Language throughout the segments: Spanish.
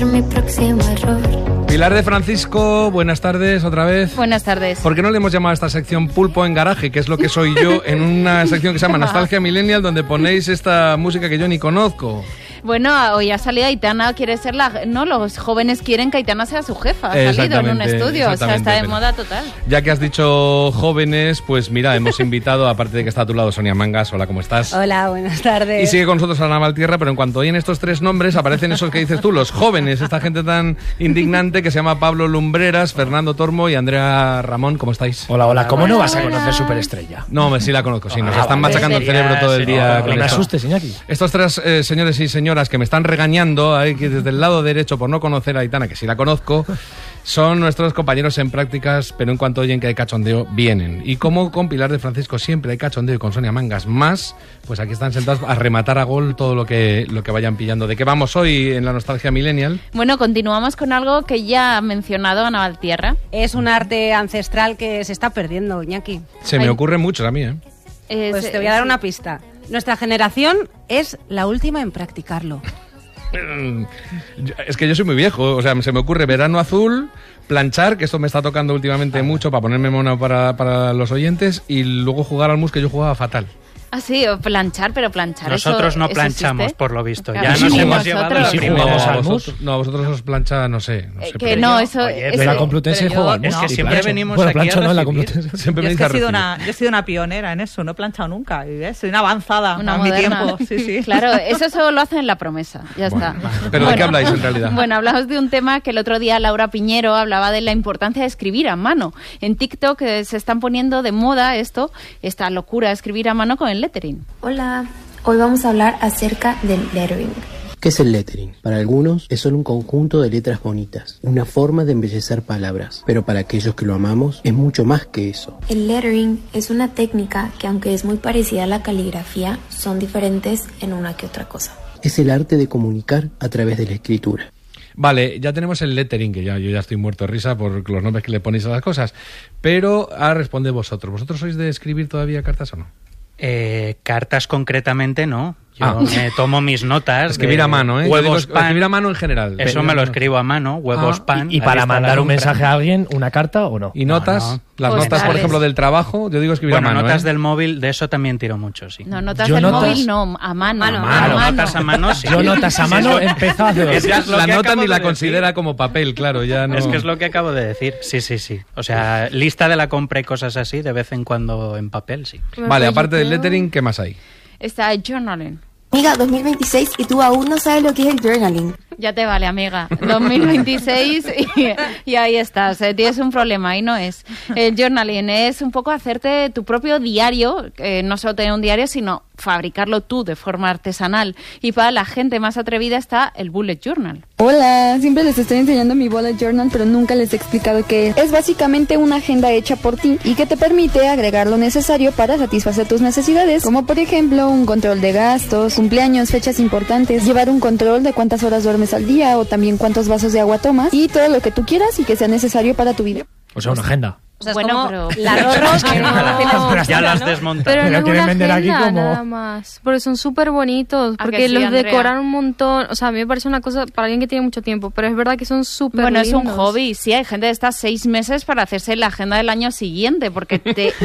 ser mi próximo error. Pilar de Francisco, buenas tardes otra vez. Buenas tardes. ¿Por qué no le hemos llamado a esta sección Pulpo en Garaje, que es lo que soy yo, en una sección que se llama Nostalgia Millennial, donde ponéis esta música que yo ni conozco? Bueno, hoy ha salido Aitana, quiere ser la... No, los jóvenes quieren que Aitana sea su jefa. Ha salido en un estudio, o sea, está de moda total. Ya que has dicho jóvenes, pues mira, hemos invitado, aparte de que está a tu lado Sonia Mangas. Hola, ¿cómo estás? Hola, buenas tardes. Y sigue con nosotros Ana Valtierra, pero en cuanto oyen estos tres nombres, aparecen esos que dices tú, los jóvenes, esta gente tan indignante que se llama Pablo Lumbreras, Fernando Tormo y Andrea Ramón. ¿Cómo estáis? Hola, hola. ¿Cómo no vas a conocer Superestrella? No, sí la conozco, sí. Nos están machacando el cerebro todo el día. No me asustes, Iñaki. Estos tres señores y señoras que me están regañando ahí, que desde el lado derecho por no conocer a Aitana, que sí la conozco, son nuestros compañeros en prácticas, pero en cuanto oyen que hay cachondeo, vienen. Y como con Pilar de Francisco siempre hay cachondeo y con Sonia Mangas más, pues aquí están sentados a rematar a gol todo lo que vayan pillando. ¿De qué vamos hoy en la Nostalgia Millennial? Bueno, continuamos con algo que ya ha mencionado Ana Valtierra. Es un arte ancestral que se está perdiendo, Iñaki. Se me ocurre mucho a mí, ¿eh? Pues te voy a dar una pista. Nuestra generación es la última en practicarlo. Es que yo soy muy viejo, o sea, se me ocurre verano azul, planchar, que esto me está tocando últimamente mucho para ponerme mono para los oyentes, y luego jugar al mus, que yo jugaba fatal. Ah, sí, planchar, pero planchar. Nosotros eso, no ¿eso planchamos, existe? por lo visto. Claro, Ya sí, nos hemos nosotros. llevado ¿Y si jugamos al mus? No, vosotros os plancha, no sé. Que no, eso... De la Complutense juega al mus. Es que siempre venimos bueno, aquí plancha a no en la recibir. Complutense. Siempre Yo me es dice que yo he sido una pionera en eso, no he planchado nunca. Soy una avanzada Una a moderna. mi tiempo. Sí. Claro, eso solo lo hacen en La Promesa, ya está. ¿Pero de qué habláis en realidad? Bueno, hablamos de un tema que el otro día Laura Piñero hablaba de la importancia de escribir a mano. En TikTok se están poniendo de moda esta locura de escribir a mano con el lettering. Hola, hoy vamos a hablar acerca del lettering. ¿Qué es el lettering? Para algunos es solo un conjunto de letras bonitas, una forma de embellecer palabras, pero para aquellos que lo amamos es mucho más que eso. El lettering es una técnica que, aunque es muy parecida a la caligrafía, son diferentes en una que otra cosa. Es el arte de comunicar a través de la escritura. Vale, ya tenemos el lettering, que yo ya estoy muerto de risa por los nombres que le ponéis a las cosas, pero ahora responde vosotros. ¿Vosotros sois de escribir todavía cartas o no? Cartas concretamente no. Yo me tomo mis notas. Escribir a mano, ¿eh? Huevos, pan. Escribir a mano en general. Eso me lo escribo a mano, huevos, pan. ¿Y para mandar un mensaje a alguien, una carta o no? ¿Y notas? No. Las Postales. notas, por ejemplo, del trabajo, yo digo escribir Bueno, a mano, notas ¿eh? del móvil, de eso también tiro mucho, sí. No, notas Yo del notas- móvil no, a mano. Claro, notas a mano sí. Yo notas a mano he empezado hace dos. Es que es lo La que nota acabo ni la de considera decir. como papel, claro, ya no... Es que es lo que acabo de decir. Sí. O sea, lista de la compra y cosas así, de vez en cuando en papel, sí. Vale, aparte del lettering, ¿qué más hay? Está journaling. Amiga, 2026 y tú aún no sabes lo que es el journaling. Ya te vale, amiga. 2026 y ahí estás. Tienes un problema y no es. El journaling es un poco hacerte tu propio diario, no solo tener un diario, sino fabricarlo tú de forma artesanal. Y para la gente más atrevida está el bullet journal. Hola, siempre les estoy enseñando mi bullet journal, pero nunca les he explicado qué es. Es básicamente una agenda hecha por ti y que te permite agregar lo necesario para satisfacer tus necesidades, como por ejemplo un control de gastos, cumpleaños, fechas importantes, llevar un control de cuántas horas duermes al día o también cuántos vasos de agua tomas y todo lo que tú quieras y que sea necesario para tu vida. O sea, una agenda. O sea, es Bueno, como pero- la Rorros que no... Ya las desmontas. Pero no es quieren una vender aquí agenda como- nada más, porque son súper bonitos, ¿A porque que sí, los Andrea? decoran un montón, o sea, a mí me parece una cosa para alguien que tiene mucho tiempo, pero es verdad que son súper Bueno, lindos. es un hobby. Sí, hay gente que está 6 meses para hacerse la agenda del año siguiente, porque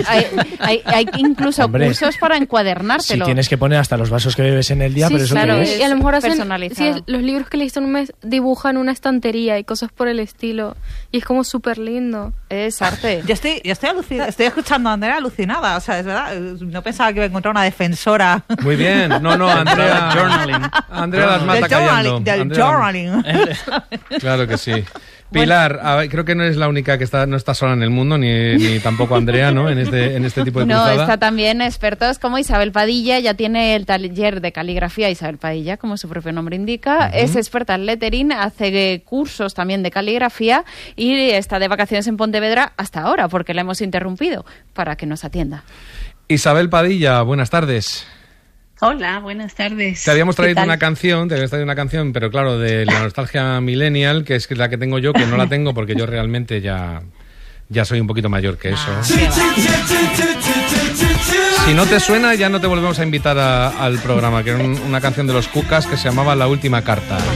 hay incluso Hombre, cursos para Si encuadernártelo. tienes que poner hasta los vasos que bebes en el día, Sí, pero eso claro, qué y es. a lo mejor hacen personalizado. sí, los libros que leíste en un mes dibujan una estantería y cosas por el estilo, y es como súper lindo. Es arte. Yo estoy estoy escuchando a Andrea alucinada, o sea, es verdad, no pensaba que iba a encontrar una defensora Muy bien. No, Andrea... Journaling. Andrea las mata callando. del Andrea- journaling. Claro que sí. Pilar, a ver, creo que no eres la única que no está sola en el mundo, ni tampoco Andrea, ¿no? En este tipo de No, cruzada. está también expertos como Isabel Padilla, ya tiene el taller de caligrafía Isabel Padilla, como su propio nombre indica, es experta en lettering, hace cursos también de caligrafía y está de vacaciones en Pontevedra hasta ahora, porque la hemos interrumpido, para que nos atienda. Isabel Padilla, buenas tardes. Hola, buenas tardes. Te habíamos ¿Qué traído tal? una canción, pero claro, de la nostalgia millennial, que es la que tengo yo, que no la tengo porque yo realmente ya soy un poquito mayor que eso. Si no te suena, ya no te volvemos a invitar al programa, que era una canción de los Cucas que se llamaba La Última Carta.